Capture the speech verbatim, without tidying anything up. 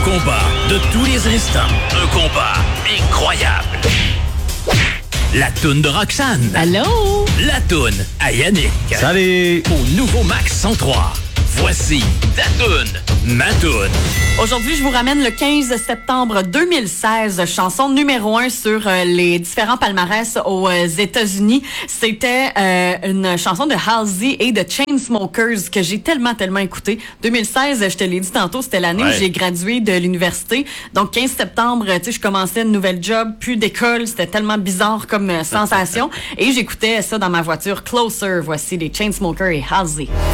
combat de tous les instants. Un combat incroyable. La toune de Roxane. Allô? La toune à Yannick. Salut! Au nouveau Max cent trois. Voici ta toune, ma toune. Aujourd'hui, je vous ramène le quinze septembre deux mille seize, chanson numéro un sur euh, les différents palmarès aux euh, États-Unis. C'était euh, une chanson de Halsey et de Chainsmokers que j'ai tellement, tellement écouté. deux mille seize, je te l'ai dit tantôt, c'était l'année Ouais. où j'ai gradué de l'université. Donc, quinze septembre, tu sais, je commençais une nouvelle job, plus d'école. C'était tellement bizarre comme euh, sensation. Et j'écoutais ça dans ma voiture. Closer, voici les Chainsmokers et Halsey.